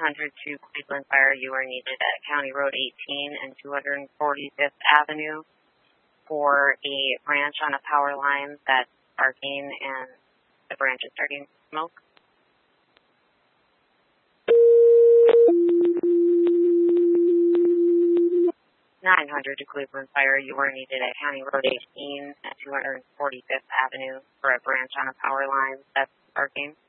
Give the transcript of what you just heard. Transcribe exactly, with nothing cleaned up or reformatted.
hundred to Cleveland Fire. You are needed at County Road eighteen and two hundred forty-fifth Avenue for a branch on a power line that's sparking and the branch is starting to smoke. nine hundred to Cleveland Fire. You are needed at County Road eighteen and two hundred forty-fifth Avenue for a branch on a power line that's sparking.